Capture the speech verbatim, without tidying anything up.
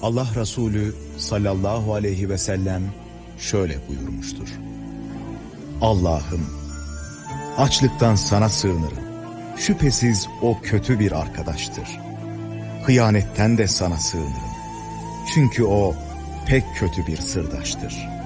Allah Resulü sallallahu aleyhi ve sellem şöyle buyurmuştur. Allah'ım, açlıktan sana sığınırım. Şüphesiz o kötü bir arkadaştır. Hıyanetten de sana sığınırım. Çünkü o pek kötü bir sırdaştır.